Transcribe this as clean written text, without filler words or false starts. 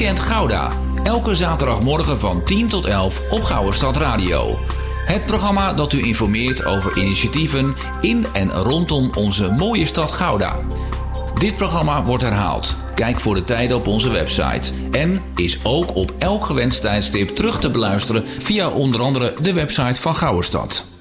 Weekend Gouda. Elke zaterdagmorgen van 10 tot 11 op Gouwestad Radio. Het programma dat u informeert over initiatieven in en rondom onze mooie stad Gouda. Dit programma wordt herhaald. Kijk voor de tijden op onze website. En is ook op elk gewenst tijdstip terug te beluisteren via onder andere de website van Gouwestad.